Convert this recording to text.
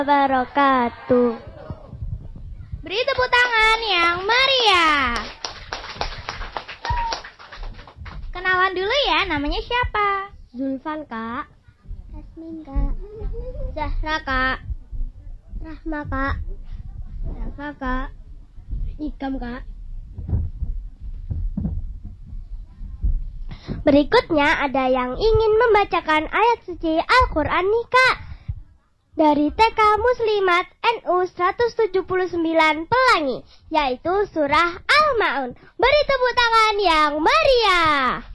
wabarakatuh. Beri tepuk tangan yang meriah. Kenalan dulu ya, namanya siapa? Zulfan, Kak. Yasmin, Kak. Zahra, Kak. Rahma, Kak. Rafa, Kak. Ikam, Kak. Berikutnya ada yang ingin membacakan ayat suci Al-Quran nih, Kak. Dari TK Muslimat NU 179 Pelangi, yaitu surah Al-Ma'un. Beri tepuk tangan yang meriah.